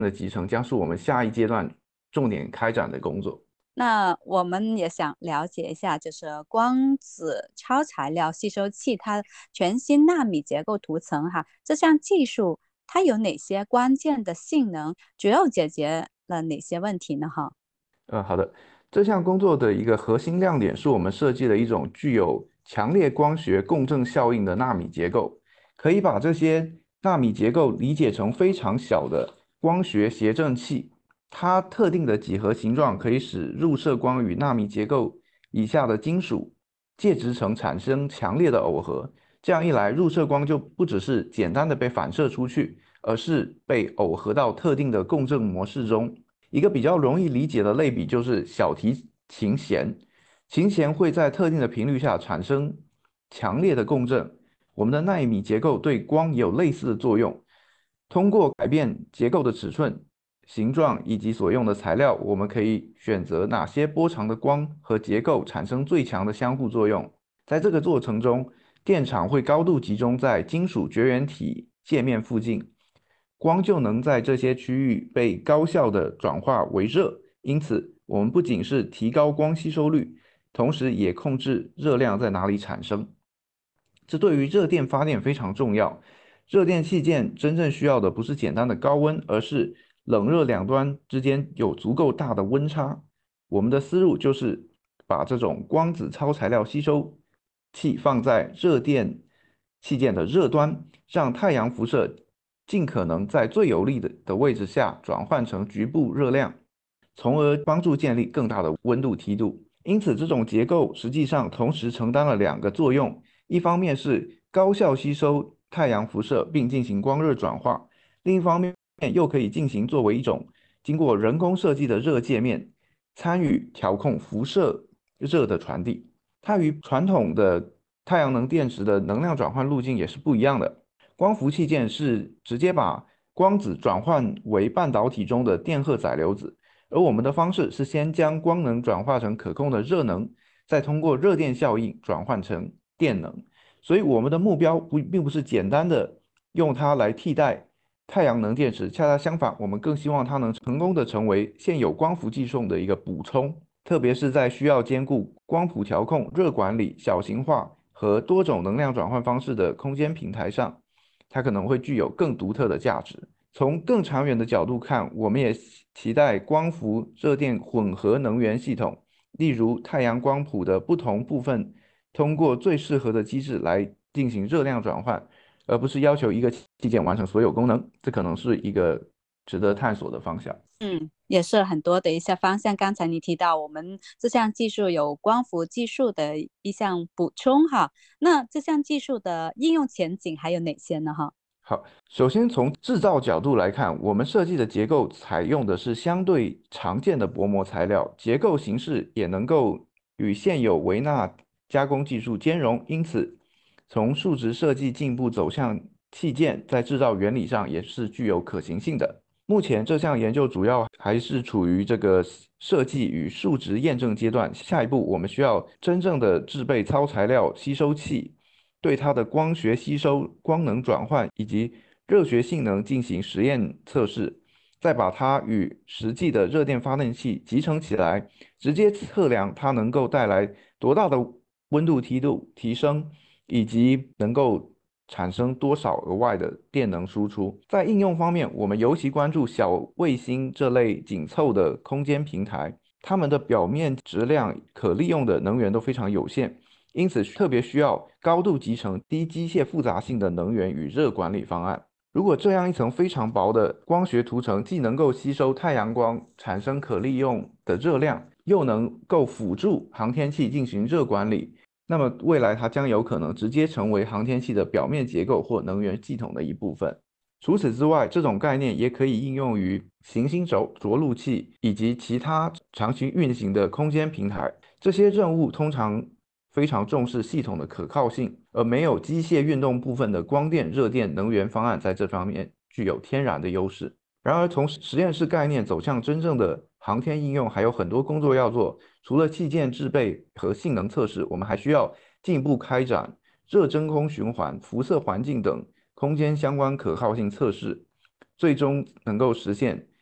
的集成将是我们下一阶段重点开展的工作。 那我们也想了解一下，就是光子超材料吸收器它全新纳米结构涂层哈，这项技术它有哪些关键的性能，主要解决了哪些问题呢？哈。 好的，这项工作的一个核心亮点是我们设计了一种具有强烈光学共振效应的纳米结构，可以把这些纳米结构理解成非常小的光学谐振器。它特定的几何形状可以使入射光与纳米结构以下的金属介质层产生强烈的耦合。这样一来，入射光就不只是简单的被反射出去，而是被耦合到特定的共振模式中。一个比较容易理解的类比就是小提琴弦，琴弦会在特定的频率下产生强烈的共振。我们的纳米结构对光也有类似的作用。通过改变结构的尺寸、形状以及所用的材料，我们可以选择哪些波长的光和结构产生最强的相互作用。在这个过程中，电场会高度集中在金属绝缘体界面附近，光就能在这些区域被高效的转化为热。因此，我们不仅是提高光吸收率，同时也控制热量在哪里产生。这对于热电发电非常重要。热电器件真正需要的不是简单的高温，而是冷热两端之间有足够大的温差。我们的思路就是把这种光子超材料吸收器放在热电器件的热端，让太阳辐射尽可能在最有利的位置下转换成局部热量，从而帮助建立更大的温度梯度。因此，这种结构实际上同时承担了两个作用：一方面是高效吸收太阳辐射并进行光热转化，另一方面又可以进行作为一种经过人工设计的热界面，参与调控辐射热的传递。它与传统的太阳能电池的能量转换路径也是不一样的。光伏器件是直接把光子转换为半导体中的电荷载流子，而我们的方式是先将光能转化成可控的热能，再通过热电效应转换成电能。所以我们的目标并不是简单的用它来替代太阳能电池，恰恰相反，我们更希望它能成功的成为现有光伏技术的一个补充，特别是在需要兼顾光谱调控、热管理、小型化和多种能量转换方式的空间平台上，它可能会具有更独特的价值。从更长远的角度看，我们也期待光伏热电混合能源系统，例如太阳光谱的不同部分，通过最适合的机制来进行热量转换，而不是要求一个器件完成所有功能。这可能是一个值得探索的方向。 嗯，也是很多的一些方向。刚才你提到我们这项技术有光伏技术的一项补充哈，那这项技术的应用前景还有哪些呢？哈。 好，首先从制造角度来看，我们设计的结构采用的是相对常见的薄膜材料，结构形式也能够与现有微纳加工技术兼容，因此从数值设计进步走向器件，在制造原理上也是具有可行性的。目前这项研究主要还是处于这个设计与数值验证阶段，下一步我们需要真正的制备超材料吸收器。对它的光学吸收、光能转换以及热学性能进行实验测试，再把它与实际的热电发电器集成起来，直接测量它能够带来多大的温度梯度提升，以及能够产生多少额外的电能输出。在应用方面，我们尤其关注小卫星这类紧凑的空间平台，它们的表面质量可利用的能源都非常有限。因此特别需要高度集成、低机械复杂性的能源与热管理方案。如果这样一层非常薄的光学涂层既能够吸收太阳光产生可利用的热量，又能够辅助航天器进行热管理，那么未来它将有可能直接成为航天器的表面结构或能源系统的一部分。除此之外，这种概念也可以应用于行星着陆器以及其他长期运行的空间平台。这些任务通常非常重视系统的可靠性，而没有机械运动部分的光电、热电能源方案在这方面具有天然的优势。然而，从实验室概念走向真正的航天应用，还有很多工作要做。除了器件制备和性能测试，我们还需要进一步开展热真空循环、辐射环境等空间相关可靠性测试。 最终能够实现